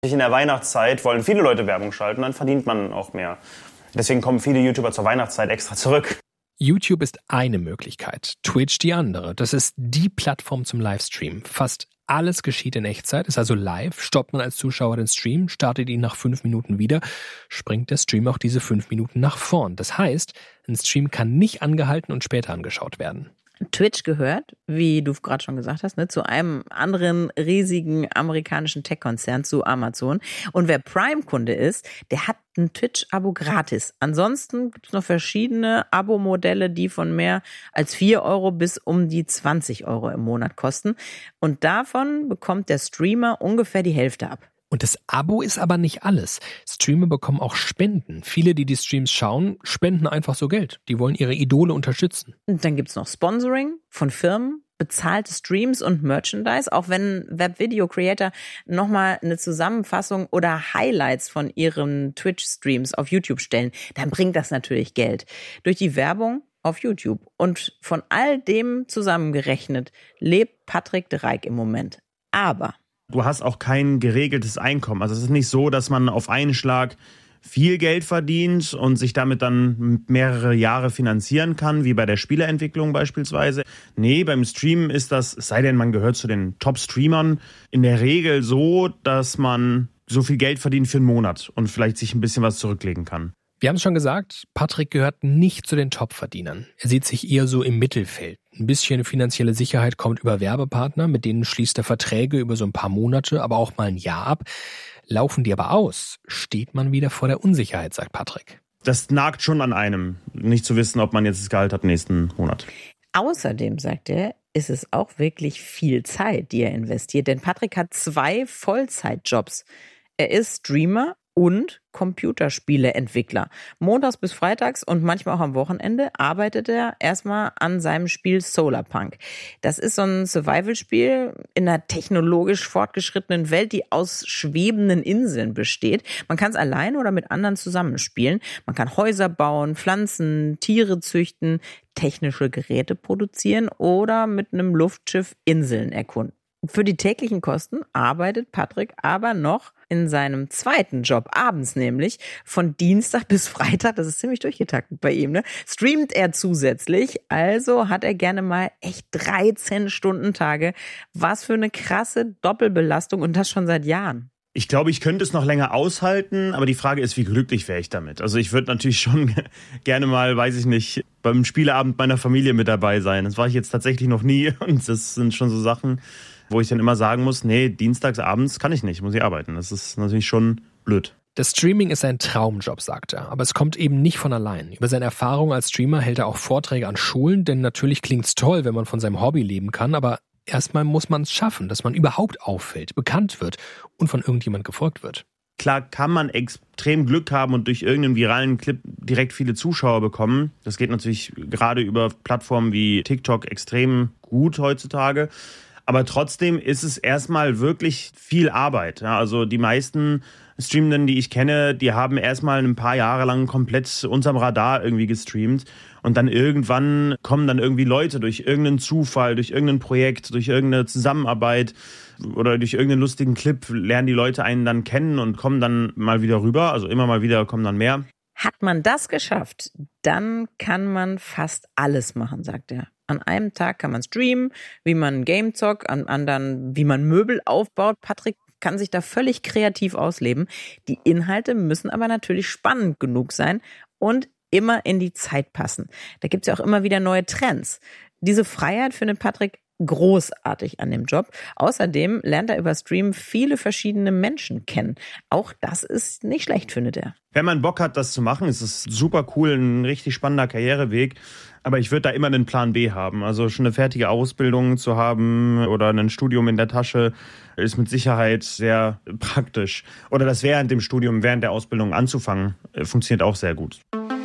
In der Weihnachtszeit wollen viele Leute Werbung schalten, dann verdient man auch mehr. Deswegen kommen viele YouTuber zur Weihnachtszeit extra zurück. YouTube ist eine Möglichkeit, Twitch die andere. Das ist die Plattform zum Livestream. Fast alles geschieht in Echtzeit, ist also live. Stoppt man als Zuschauer den Stream, startet ihn nach 5 Minuten wieder, springt der Stream auch diese 5 Minuten nach vorn. Das heißt, ein Stream kann nicht angehalten und später angeschaut werden. Twitch gehört, wie du gerade schon gesagt hast, zu einem anderen riesigen amerikanischen Tech-Konzern, zu Amazon. Und wer Prime-Kunde ist, der hat ein Twitch-Abo gratis. Ansonsten gibt es noch verschiedene Abo-Modelle, die von mehr als 4 Euro bis um die 20 Euro im Monat kosten. Und davon bekommt der Streamer ungefähr die Hälfte ab. Und das Abo ist aber nicht alles. Streamer bekommen auch Spenden. Viele, die Streams schauen, spenden einfach so Geld. Die wollen ihre Idole unterstützen. Und dann gibt's noch Sponsoring von Firmen, bezahlte Streams und Merchandise. Auch wenn Web-Video-Creator nochmal eine Zusammenfassung oder Highlights von ihren Twitch-Streams auf YouTube stellen, dann bringt das natürlich Geld. Durch die Werbung auf YouTube. Und von all dem zusammengerechnet lebt Patrick de Rijk im Moment. Aber du hast auch kein geregeltes Einkommen. Also es ist nicht so, dass man auf einen Schlag viel Geld verdient und sich damit dann mehrere Jahre finanzieren kann, wie bei der Spieleentwicklung beispielsweise. Nee, beim Streamen ist das, es sei denn, man gehört zu den Top-Streamern, in der Regel so, dass man so viel Geld verdient für einen Monat und vielleicht sich ein bisschen was zurücklegen kann. Wir haben es schon gesagt, Patrick gehört nicht zu den Top-Verdienern. Er sieht sich eher so im Mittelfeld. Ein bisschen finanzielle Sicherheit kommt über Werbepartner, mit denen schließt er Verträge über so ein paar Monate, aber auch mal ein Jahr ab. Laufen die aber aus, steht man wieder vor der Unsicherheit, sagt Patrick. Das nagt schon an einem, nicht zu wissen, ob man jetzt das Gehalt hat nächsten Monat. Außerdem, sagt er, ist es auch wirklich viel Zeit, die er investiert. Denn Patrick hat 2 Vollzeitjobs. Er ist Streamer und Computerspieleentwickler. Montags bis freitags und manchmal auch am Wochenende arbeitet er erstmal an seinem Spiel Solarpunk. Das ist so ein Survival-Spiel in einer technologisch fortgeschrittenen Welt, die aus schwebenden Inseln besteht. Man kann es alleine oder mit anderen zusammenspielen. Man kann Häuser bauen, Pflanzen, Tiere züchten, technische Geräte produzieren oder mit einem Luftschiff Inseln erkunden. Für die täglichen Kosten arbeitet Patrick aber noch in seinem zweiten Job, abends nämlich, von Dienstag bis Freitag, das ist ziemlich durchgetaktet bei ihm, streamt er zusätzlich, also hat er gerne mal echt 13-Stunden-Tage. Was für eine krasse Doppelbelastung und das schon seit Jahren. Ich glaube, ich könnte es noch länger aushalten, aber die Frage ist, wie glücklich wäre ich damit? Also ich würde natürlich schon gerne mal, weiß ich nicht, beim Spieleabend meiner Familie mit dabei sein. Das war ich jetzt tatsächlich noch nie und das sind schon so Sachen, wo ich dann immer sagen muss, nee, dienstags abends kann ich nicht, muss ich arbeiten. Das ist natürlich schon blöd. Das Streaming ist ein Traumjob, sagt er, aber es kommt eben nicht von allein. Über seine Erfahrung als Streamer hält er auch Vorträge an Schulen, denn natürlich klingt's toll, wenn man von seinem Hobby leben kann, aber erstmal muss man es schaffen, dass man überhaupt auffällt, bekannt wird und von irgendjemand gefolgt wird. Klar kann man extrem Glück haben und durch irgendeinen viralen Clip direkt viele Zuschauer bekommen. Das geht natürlich gerade über Plattformen wie TikTok extrem gut heutzutage. Aber trotzdem ist es erstmal wirklich viel Arbeit. Ja, also die meisten Streamenden, die ich kenne, die haben erstmal ein paar Jahre lang komplett unterm Radar irgendwie gestreamt. Und dann irgendwann kommen dann irgendwie Leute durch irgendeinen Zufall, durch irgendein Projekt, durch irgendeine Zusammenarbeit oder durch irgendeinen lustigen Clip lernen die Leute einen dann kennen und kommen dann mal wieder rüber. Also immer mal wieder kommen dann mehr. Hat man das geschafft, dann kann man fast alles machen, sagt er. An einem Tag kann man streamen, wie man ein Game zockt, an anderen, wie man Möbel aufbaut. Patrick kann sich da völlig kreativ ausleben. Die Inhalte müssen aber natürlich spannend genug sein und immer in die Zeit passen. Da gibt's ja auch immer wieder neue Trends. Diese Freiheit findet Patrick großartig an dem Job. Außerdem lernt er über Stream viele verschiedene Menschen kennen. Auch das ist nicht schlecht, findet er. Wenn man Bock hat, das zu machen, ist es super cool, ein richtig spannender Karriereweg. Aber ich würde da immer einen Plan B haben. Also schon eine fertige Ausbildung zu haben oder ein Studium in der Tasche ist mit Sicherheit sehr praktisch. Oder das während dem Studium, während der Ausbildung anzufangen, funktioniert auch sehr gut.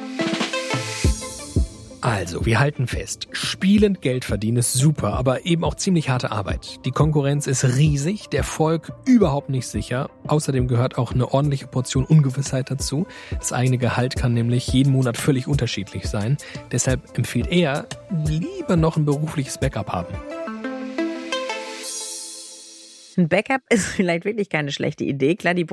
Also, wir halten fest, spielend Geld verdienen ist super, aber eben auch ziemlich harte Arbeit. Die Konkurrenz ist riesig, der Erfolg überhaupt nicht sicher. Außerdem gehört auch eine ordentliche Portion Ungewissheit dazu. Das eigene Gehalt kann nämlich jeden Monat völlig unterschiedlich sein. Deshalb empfiehlt er, lieber noch ein berufliches Backup haben. Ein Backup ist vielleicht wirklich keine schlechte Idee. Klar, die